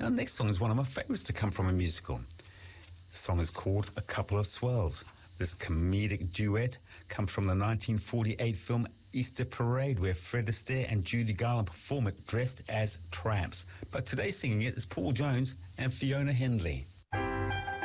Our next song is one of my favourites to come from a musical. The song is called A Couple of Swells. This comedic duet comes from the 1948 film Easter Parade, where Fred Astaire and Judy Garland perform it dressed as tramps. But today singing it is Paul Jones and Fiona Hindley.